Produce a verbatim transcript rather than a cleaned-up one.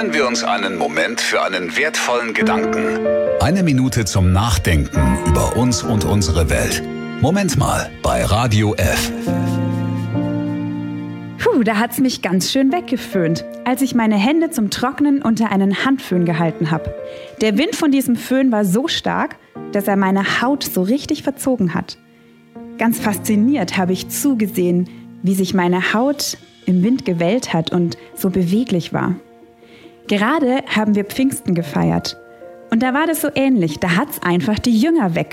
Nehmen wir uns einen Moment für einen wertvollen Gedanken. Eine Minute zum Nachdenken über uns und unsere Welt. Moment mal bei Radio F. Puh, da hat's mich ganz schön weggeföhnt, als ich meine Hände zum Trocknen unter einen Handföhn gehalten habe. Der Wind von diesem Föhn war so stark, dass er meine Haut so richtig verzogen hat. Ganz fasziniert habe ich zugesehen, wie sich meine Haut im Wind gewellt hat und so beweglich war. Gerade haben wir Pfingsten gefeiert. Und da war das so ähnlich, da hat's einfach die Jünger weggeföhnt.